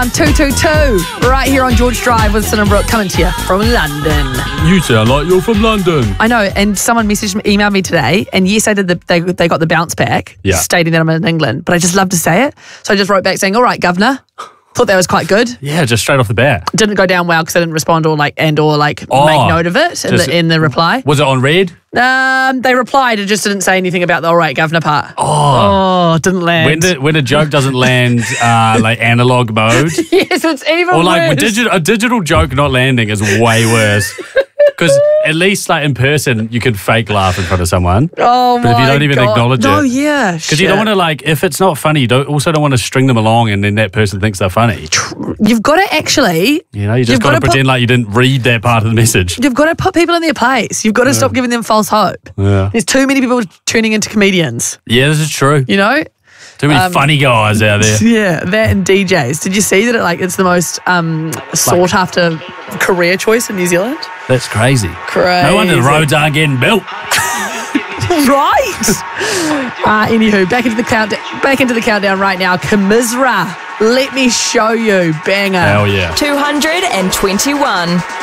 222 right here on George Drive with Sin and Brooke coming to you from London. You sound like you're from London. I know, and someone emailed me today, and yes, I did. They got the bounce back, stating that I'm in England, but I just love to say it, so I just wrote back saying, "All right, governor." Thought that was quite good. Yeah, just straight off the bat. Didn't go down well because I didn't respond or make note of it in the reply. Was it on red? They replied and just didn't say anything about the "all right, governor" part. Oh, didn't land. When a joke doesn't land like analog mode. Yes, it's even or like worse. a digital joke not landing is way worse. Because at least like in person you can fake laugh in front of someone. Oh my God. But if you don't even acknowledge it. Oh yeah. Because you don't want to like, if it's not funny, you don't want to string them along and then that person thinks they're funny. You've got to actually... you just got to pretend like you didn't read that part of the message. You've got to put people in their place. You've got to stop giving them false hope. Yeah. There's too many people turning into comedians. Yeah, this is true. You know? Too many funny guys out there. Yeah, that and DJs. Did you see that it's the most sought after career choice in New Zealand? That's crazy. Crazy. No wonder the roads aren't getting built. Right. Anywho, back into the countdown right now. Commisera, Let Me Show You. Banger. Hell yeah. 221.